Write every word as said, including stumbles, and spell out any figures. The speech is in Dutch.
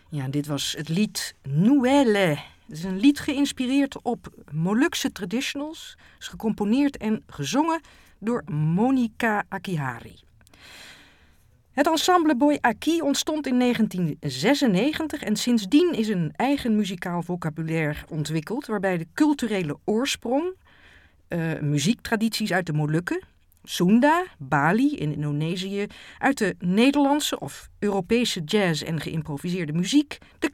Ja, dit was het lied Noëlle. Het is een lied geïnspireerd op Molukse traditionals. Het is gecomponeerd en gezongen door Monika Akihari. Het ensemble Boy Aki ontstond in negentien zesennegentig en sindsdien is een eigen muzikaal vocabulaire ontwikkeld, waarbij de culturele oorsprong, uh, muziektradities uit de Molukken, Sunda, Bali in Indonesië, uit de Nederlandse of Europese jazz en geïmproviseerde muziek, de